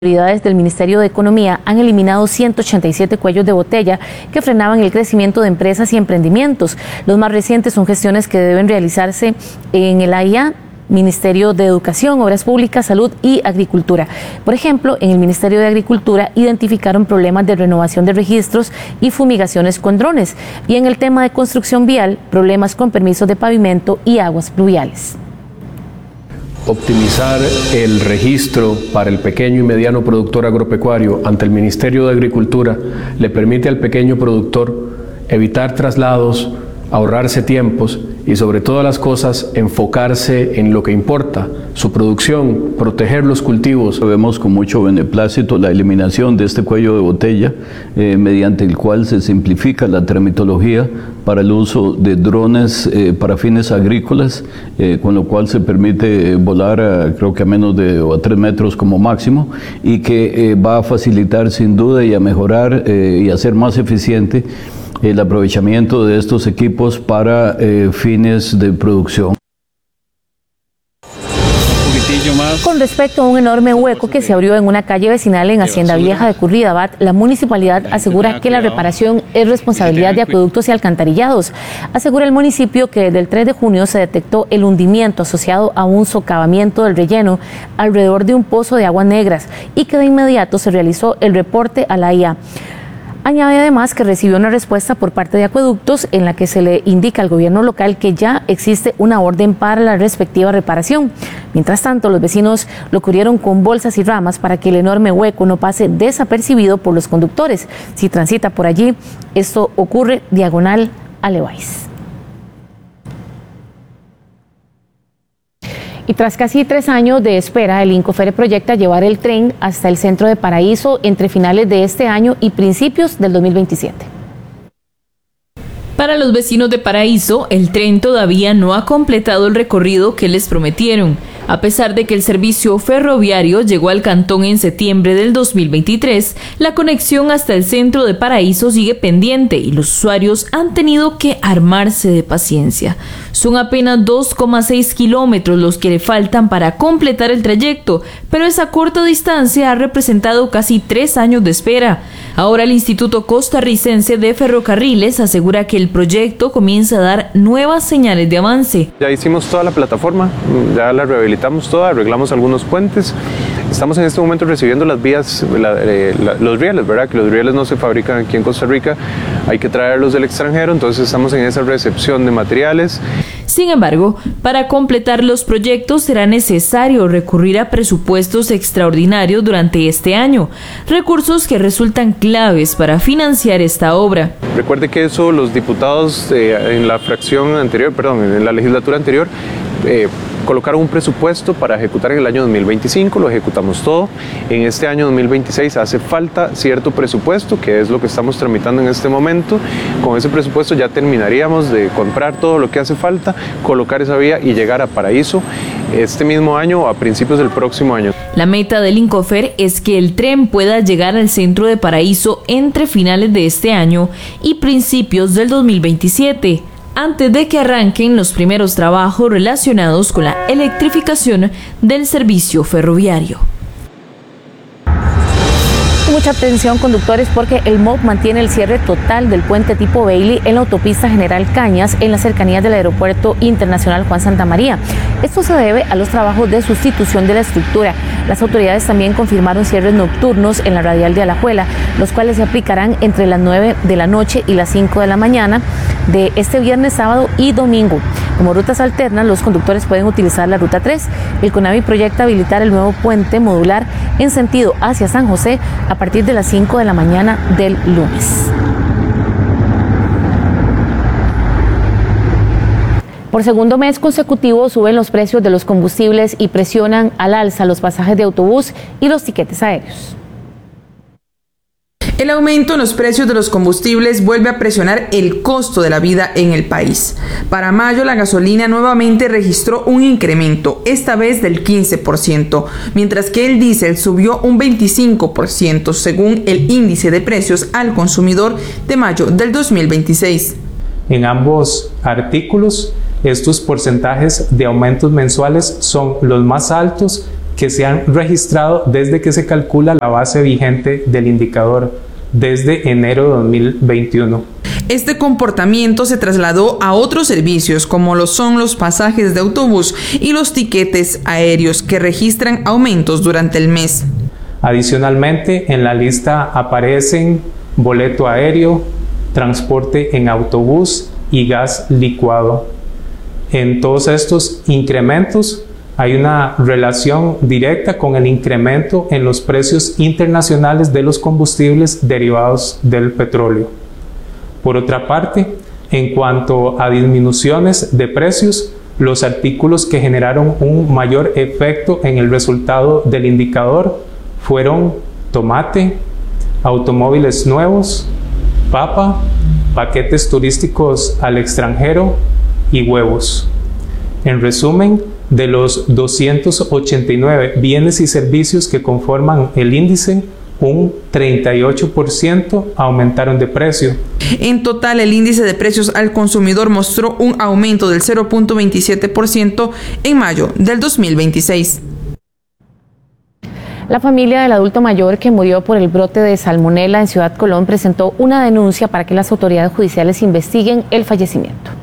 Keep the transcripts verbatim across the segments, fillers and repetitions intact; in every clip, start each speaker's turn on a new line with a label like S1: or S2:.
S1: autoridades del Ministerio de Economía han eliminado ciento ochenta y siete cuellos de botella que frenaban el crecimiento de empresas y emprendimientos. Los más recientes son gestiones que deben realizarse en el A I A, Ministerio de Educación, Obras Públicas, Salud y Agricultura. Por ejemplo, en el Ministerio de Agricultura identificaron problemas de renovación de registros y fumigaciones con drones. Y en el tema de construcción vial, problemas con permisos de pavimento y aguas pluviales.
S2: Optimizar el registro para el pequeño y mediano productor agropecuario ante el Ministerio de Agricultura le permite al pequeño productor evitar traslados, ahorrarse tiempos y sobre todas las cosas enfocarse en lo que importa, su producción, proteger los cultivos.
S3: Vemos con mucho beneplácito la eliminación de este cuello de botella eh, mediante el cual se simplifica la tramitología para el uso de drones eh, para fines agrícolas, eh, con lo cual se permite volar a, creo que a menos de o a tres metros como máximo, y que eh, va a facilitar sin duda y a mejorar eh, y a ser más eficiente el aprovechamiento de estos equipos para eh, fines de producción.
S1: Con respecto a un enorme hueco que se abrió en una calle vecinal en Hacienda Vieja de Curridabat, la municipalidad asegura que la reparación es responsabilidad de Acueductos y Alcantarillados. Asegura el municipio que desde el tres de junio se detectó el hundimiento asociado a un socavamiento del relleno alrededor de un pozo de aguas negras y que de inmediato se realizó el reporte a la A I A. Añade además que recibió una respuesta por parte de Acueductos en la que se le indica al gobierno local que ya existe una orden para la respectiva reparación. Mientras tanto, los vecinos lo cubrieron con bolsas y ramas para que el enorme hueco no pase desapercibido por los conductores. Si transita por allí, esto ocurre diagonal a Levi's. Y tras casi tres años de espera, el Incofer proyecta llevar el tren hasta el centro de Paraíso entre finales de este año y principios del dos mil veintisiete.
S4: Para los vecinos de Paraíso, el tren todavía no ha completado el recorrido que les prometieron. A pesar de que el servicio ferroviario llegó al cantón en septiembre del dos mil veintitrés, la conexión hasta el centro de Paraíso sigue pendiente y los usuarios han tenido que armarse de paciencia. Son apenas dos coma seis kilómetros los que le faltan para completar el trayecto, pero esa corta distancia ha representado casi tres años de espera. Ahora el Instituto Costarricense de Ferrocarriles asegura que el proyecto comienza a dar nuevas señales de avance.
S5: Ya hicimos toda la plataforma, ya la rehabilitamos toda, arreglamos algunos puentes. Estamos en este momento recibiendo las vías, la, eh, la, los rieles, ¿verdad? Que los rieles no se fabrican aquí en Costa Rica, hay que traerlos del extranjero, entonces estamos en esa recepción de materiales.
S4: Sin embargo, para completar los proyectos será necesario recurrir a presupuestos extraordinarios durante este año, recursos que resultan claves para financiar esta obra.
S5: Recuerde que eso los diputados eh, en la fracción anterior, perdón, en la legislatura anterior, eh, colocaron un presupuesto para ejecutar en el año dos mil veinticinco, lo ejecutamos todo. En este año dos mil veintiséis hace falta cierto presupuesto, que es lo que estamos tramitando en este momento. Con ese presupuesto ya terminaríamos de comprar todo lo que hace falta, colocar esa vía y llegar a Paraíso este mismo año o a principios del próximo año.
S4: La meta del Incofer es que el tren pueda llegar al centro de Paraíso entre finales de este año y principios del dos mil veintisiete. Antes de que arranquen los primeros trabajos relacionados con la electrificación del servicio ferroviario.
S1: Mucha atención, conductores, porque el M O B mantiene el cierre total del puente tipo Bailey en la autopista General Cañas en las cercanías del Aeropuerto Internacional Juan Santamaría. Esto se debe a los trabajos de sustitución de la estructura. Las autoridades también confirmaron cierres nocturnos en la radial de Alajuela, los cuales se aplicarán entre las nueve de la noche y las cinco de la mañana de este viernes, sábado y domingo. Como rutas alternas, los conductores pueden utilizar la ruta tres. El CONAVI proyecta habilitar el nuevo puente modular en sentido hacia San José a partir de las cinco de la mañana del lunes. Por segundo mes consecutivo suben los precios de los combustibles y presionan al alza los pasajes de autobús y los tiquetes aéreos.
S6: El aumento en los precios de los combustibles vuelve a presionar el costo de la vida en el país. Para mayo, la gasolina nuevamente registró un incremento, esta vez del quince por ciento, mientras que el diésel subió un veinticinco por ciento, según el índice de precios al consumidor de mayo del dos mil veintiséis.
S7: En ambos artículos, estos porcentajes de aumentos mensuales son los más altos que se han registrado desde que se calcula la base vigente del indicador, desde enero de dos mil veintiuno.
S6: Este comportamiento se trasladó a otros servicios, como lo son los pasajes de autobús y los tiquetes aéreos, que registran aumentos durante el mes.
S7: Adicionalmente, en la lista aparecen boleto aéreo, transporte en autobús y gas licuado. En todos estos incrementos hay una relación directa con el incremento en los precios internacionales de los combustibles derivados del petróleo. Por otra parte, en cuanto a disminuciones de precios, los artículos que generaron un mayor efecto en el resultado del indicador fueron tomate, automóviles nuevos, papa, paquetes turísticos al extranjero y huevos. En resumen, de los doscientos ochenta y nueve bienes y servicios que conforman el índice, un treinta y ocho por ciento aumentaron de precio.
S6: En total, el índice de precios al consumidor mostró un aumento del cero punto veintisiete por ciento en mayo del dos mil veintiséis.
S1: La familia del adulto mayor que murió por el brote de salmonela en Ciudad Colón presentó una denuncia para que las autoridades judiciales investiguen el fallecimiento.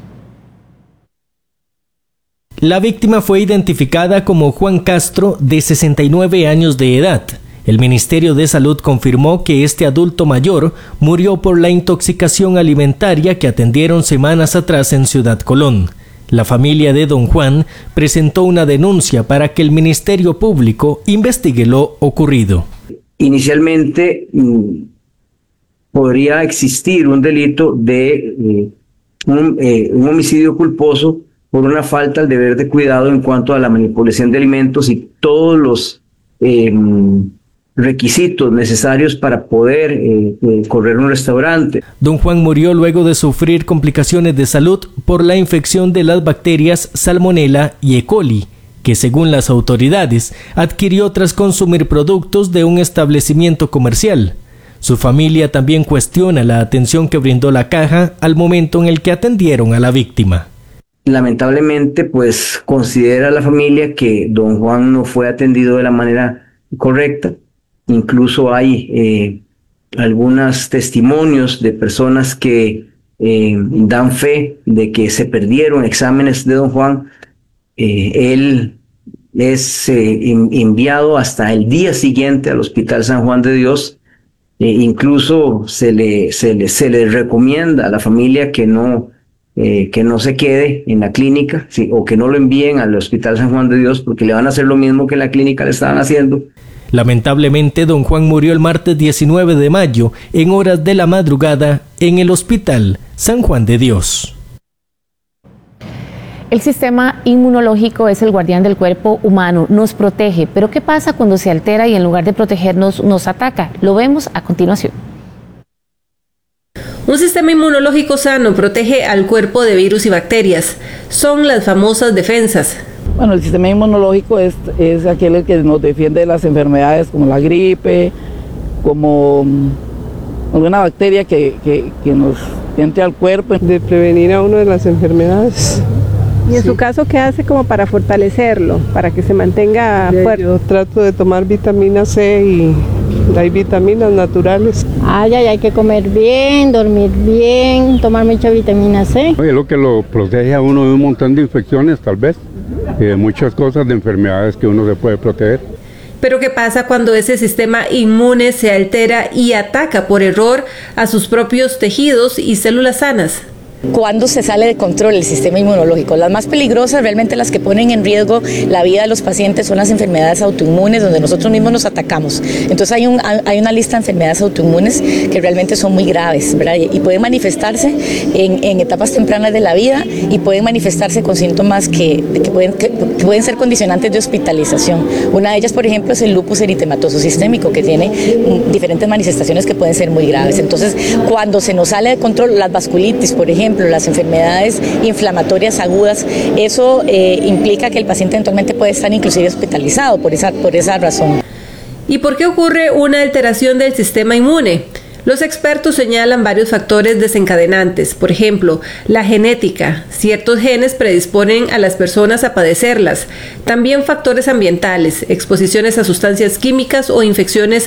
S8: La víctima fue identificada como Juan Castro, de sesenta y nueve años de edad. El Ministerio de Salud confirmó que este adulto mayor murió por la intoxicación alimentaria que atendieron semanas atrás en Ciudad Colón. La familia de don Juan presentó una denuncia para que el Ministerio Público investigue lo ocurrido.
S9: Inicialmente mmm, podría existir un delito de eh, un, eh, un homicidio culposo por una falta al deber de cuidado en cuanto a la manipulación de alimentos y todos los eh, requisitos necesarios para poder eh, eh, correr un restaurante.
S8: Don Juan murió luego de sufrir complicaciones de salud por la infección de las bacterias Salmonella y E. coli, que según las autoridades adquirió tras consumir productos de un establecimiento comercial. Su familia también cuestiona la atención que brindó la caja al momento en el que atendieron a la víctima.
S9: Lamentablemente, pues considera la familia que don Juan no fue atendido de la manera correcta. Incluso hay eh, algunos testimonios de personas que eh, dan fe de que se perdieron exámenes de don Juan. Eh, él es eh, enviado hasta el día siguiente al Hospital San Juan de Dios. Eh, incluso se le, se, le, se le recomienda a la familia que no, eh, que no se quede en la clínica, sí, o que no lo envíen al Hospital San Juan de Dios, porque le van a hacer lo mismo que en la clínica le estaban haciendo.
S8: Lamentablemente, don Juan murió el martes diecinueve de mayo, en horas de la madrugada, en el Hospital San Juan de Dios.
S1: El sistema inmunológico es el guardián del cuerpo humano, nos protege, pero ¿qué pasa cuando se altera y en lugar de protegernos nos ataca? Lo vemos a continuación.
S10: Un sistema inmunológico sano protege al cuerpo de virus y bacterias. Son las famosas defensas.
S11: Bueno, el sistema inmunológico es, es aquel que nos defiende de las enfermedades como la gripe, como alguna bacteria que, que, que nos entre al cuerpo.
S12: De prevenir a uno de las enfermedades.
S13: ¿Y en sí. su caso qué hace como para fortalecerlo, para que se mantenga fuerte?
S12: Yo trato de tomar vitamina C y hay vitaminas naturales.
S14: Ay, ay, hay que comer bien, dormir bien, tomar mucha vitamina C.
S15: Es lo que lo protege a uno de un montón de infecciones tal vez, y de muchas cosas, de enfermedades que uno se puede proteger.
S10: Pero ¿qué pasa cuando ese sistema inmune se altera y ataca por error a sus propios tejidos y células sanas?
S16: Cuando se sale de control el sistema inmunológico, las más peligrosas, realmente las que ponen en riesgo la vida de los pacientes, son las enfermedades autoinmunes, donde nosotros mismos nos atacamos. Entonces hay, un, hay una lista de enfermedades autoinmunes que realmente son muy graves, ¿verdad? Y pueden manifestarse en, en etapas tempranas de la vida y pueden manifestarse con síntomas que, que, pueden, que, que pueden ser condicionantes de hospitalización. Una de ellas, por ejemplo, es el lupus eritematoso sistémico, que tiene diferentes manifestaciones que pueden ser muy graves. Entonces, cuando se nos sale de control las vasculitis, por ejemplo, las enfermedades inflamatorias agudas, eso eh, implica que el paciente eventualmente puede estar inclusive hospitalizado por esa, por esa razón.
S10: ¿Y por qué ocurre una alteración del sistema inmune? Los expertos señalan varios factores desencadenantes, por ejemplo, la genética. Ciertos genes predisponen a las personas a padecerlas. También factores ambientales, exposiciones a sustancias químicas o infecciones